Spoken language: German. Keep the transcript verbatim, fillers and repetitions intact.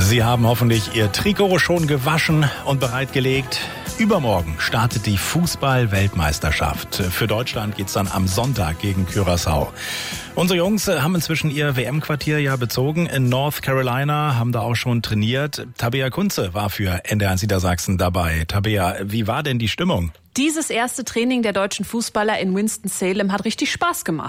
Sie haben hoffentlich Ihr Trikot schon gewaschen und bereitgelegt. Übermorgen startet die Fußball-Weltmeisterschaft. Für Deutschland geht's dann am Sonntag gegen Curaçao. Unsere Jungs haben inzwischen ihr W M-Quartier ja bezogen in North Carolina, haben da auch schon trainiert. Tabea Kunze war für N D R eins Niedersachsen dabei. Tabea, wie war denn die Stimmung? Dieses erste Training der deutschen Fußballer in Winston-Salem hat richtig Spaß gemacht.